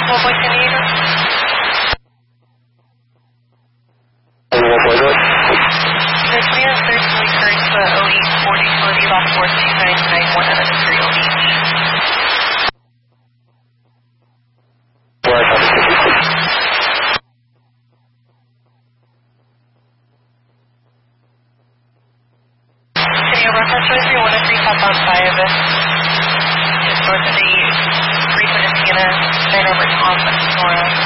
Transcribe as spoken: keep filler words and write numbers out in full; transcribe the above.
What point can you use? The twenty on thirteen occurred to the O eight forty utility lock four two nine nine one at Imperial Beach. Can you reference with your one oh three top on five? Just north of the Greenwood, Indiana, nine over Thompson, Nora.